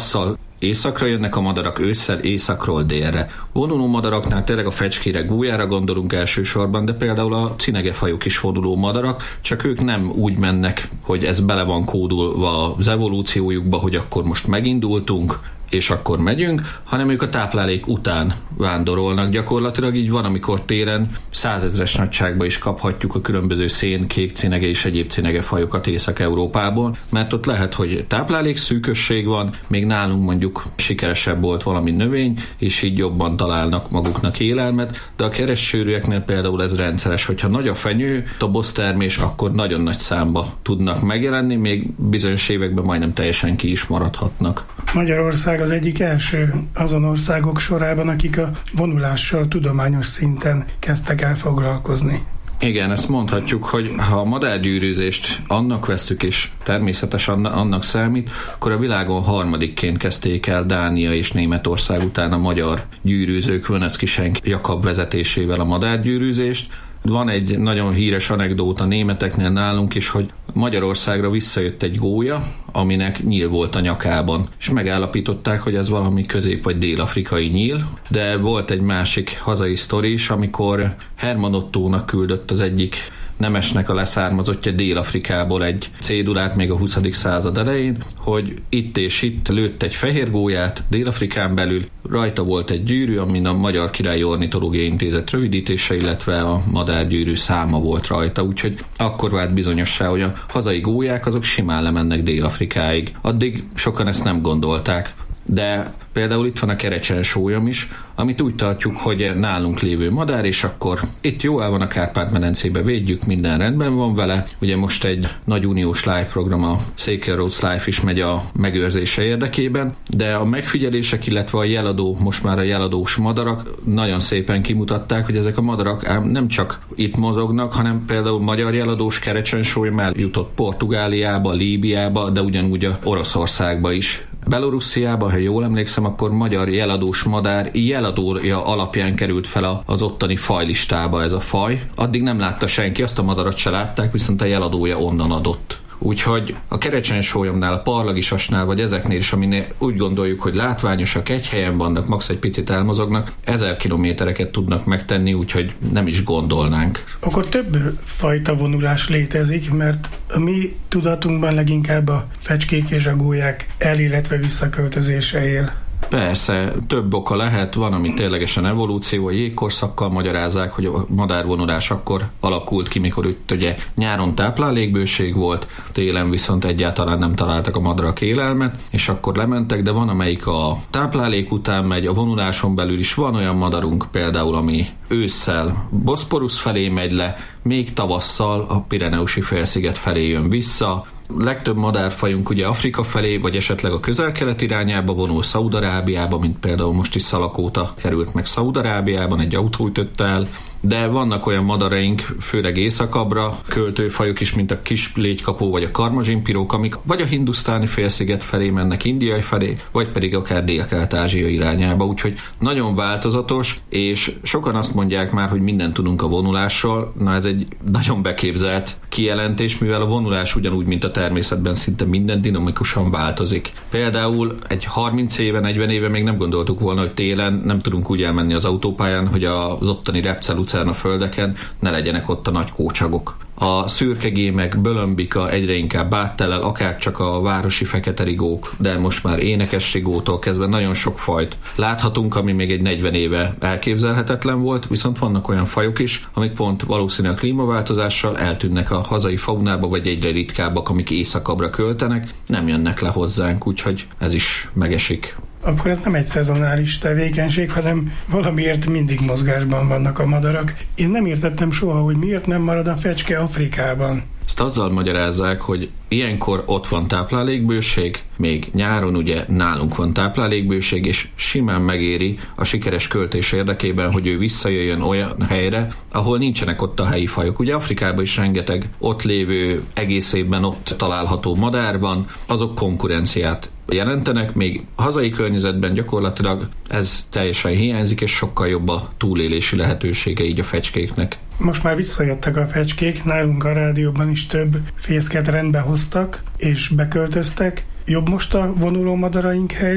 tavasszal északra jönnek a madarak, ősszel északról délre. Vonuló madaraknál tényleg a fecskére, gólyára gondolunk elsősorban, de például a cinegefajok is vonuló madarak, csak ők nem úgy mennek, hogy ez bele van kódolva az evolúciójukba, hogy akkor most megindultunk, és akkor megyünk, hanem ők a táplálék után vándorolnak. Gyakorlatilag így van, amikor télen 100 000-es nagyságba is kaphatjuk a különböző szén, kék cinege és egyéb cinegefajokat Észak-Európából, mert ott lehet, hogy táplálék szűkösség van, még nálunk mondjuk sikeresebb volt valami növény, és így jobban találnak maguknak élelmet, de a keresztsőrűeknél például ez rendszeres, hogyha nagy a fenyő, tobosztermés, akkor nagyon nagy számba tudnak megjelenni, még bizonyos években majdnem teljesen ki is maradhatnak. Magyarország az egyik első azon országok sorában, akik a vonulással tudományos szinten kezdtek el foglalkozni. Igen, ezt mondhatjuk, hogy ha a madárgyűrűzést annak vesszük, és természetesen annak számít, akkor a világon harmadikként kezdték el Dánia és Németország után a magyar gyűrűzők Vönetzky-Schenk Jakab vezetésével a madárgyűrűzést. Van egy nagyon híres anekdóta németeknél nálunk is, hogy Magyarországra visszajött egy gólya, aminek nyíl volt a nyakában, és megállapították, hogy ez valami közép- vagy dél-afrikai nyíl, de volt egy másik hazai sztori is, amikor Hermann Ottónak küldött az egyik nemesnek a leszármazottja Dél-Afrikából egy cédulát még a 20. század elején, hogy itt és itt lőtt egy fehér gólyát Dél-Afrikán belül, rajta volt egy gyűrű, amin a Magyar Királyi Ornitológiai Intézet rövidítése, illetve a madárgyűrű száma volt rajta, úgyhogy akkor vált bizonyossá, hogy a hazai gólyák azok simán lemennek Dél-Afrikáig. Addig sokan ezt nem gondolták. De például itt van a kerecsensólyom is, amit úgy tartjuk, hogy nálunk lévő madár, és akkor itt jó el van a Kárpát-medencébe, védjük, minden rendben van vele. Ugye most egy nagy uniós live program, a Székely Roads Live is megy a megőrzése érdekében, de a megfigyelések, illetve a jeladó, most már a jeladós madarak nagyon szépen kimutatták, hogy ezek a madarak nem csak itt mozognak, hanem például magyar jeladós kerecsensólyom eljutott Portugáliába, Líbiába, de ugyanúgy a Oroszországba is. Belorussziában, ha jól emlékszem, akkor magyar jeladós madár jeladója alapján került fel az ottani fajlistába ez a faj. Addig nem látta senki, azt a madarat se látták, viszont a jeladója onnan adott. Úgyhogy a kerecsensólyomnál, a parlagisasnál, vagy ezeknél is, aminél úgy gondoljuk, hogy látványosak, egy helyen vannak, max. Egy picit elmozognak, 1000 kilométereket tudnak megtenni, úgyhogy nem is gondolnánk. Akkor több fajta vonulás létezik, mert a mi tudatunkban leginkább a fecskék és a gólyák illetve visszaköltözése él. Persze, több oka lehet, van, ami ténylegesen evolúció, a jégkorszakkal magyarázzák, hogy a madárvonulás akkor alakult ki, mikor itt ugye nyáron táplálékbőség volt, télen viszont egyáltalán nem találtak a madarak élelmet, és akkor lementek, de van, amelyik a táplálék után megy, a vonuláson belül is van olyan madarunk például, ami ősszel Boszporusz felé megy le, még tavasszal a Pireneusi félsziget felé jön vissza. Legtöbb madárfajunk ugye Afrika felé, vagy esetleg a közel-kelet irányába vonul, Szaúd-Arábiába, mint például most is Szalakóta került meg Szaúd-Arábiában, egy autó ütötte el, de vannak olyan madaraink, főleg északabbra költőfajok is, mint a kis légykapó vagy a karmazsinpirók, amik vagy a hindusztáni félsziget felé mennek, Indiai felé, vagy pedig akár Dél-Kelet-Ázsia irányába, úgyhogy nagyon változatos, és sokan azt mondják már, hogy mindent tudunk a vonulásról. Na, ez egy nagyon beképzelt kijelentés, mivel a vonulás ugyanúgy, mint a természetben szinte minden dinamikusan változik. Például egy 30 éve, 40 éve még nem gondoltuk volna, hogy télen nem tudunk úgy elmenni az autópályán, hogy az ottani Repce-Lucerna földeken ne legyenek ott a nagy kócsagok. A szürkegémek, bölömbika egyre inkább áttelel, akár csak a városi feketerigók, de most már énekesrigótól kezdve nagyon sok fajt láthatunk, ami még egy 40 éve elképzelhetetlen volt, viszont vannak olyan fajok is, amik pont valószínűleg a klímaváltozással eltűnnek a hazai faunába, vagy egyre ritkábbak, amik északabbra költenek, nem jönnek le hozzánk, úgyhogy ez is megesik. Akkor ez nem egy szezonális tevékenység, hanem valamiért mindig mozgásban vannak a madarak. Én nem értettem soha, hogy miért nem marad a fecske Afrikában. Ezt azzal magyarázzák, hogy ilyenkor ott van táplálékbőség, még nyáron ugye nálunk van táplálékbőség, és simán megéri a sikeres költés érdekében, hogy ő visszajöjjön olyan helyre, ahol nincsenek ott a helyi fajok. Ugye Afrikában is rengeteg ott lévő, egész évben ott található madár van, azok konkurenciát jelentenek, még hazai környezetben gyakorlatilag ez teljesen hiányzik, és sokkal jobb a túlélési lehetősége így a fecskéknek. Most már visszajöttek a fecskék, nálunk a rádióban is több fészket rendbe hoztak, és beköltöztek. Jobb most a vonuló madaraink hely?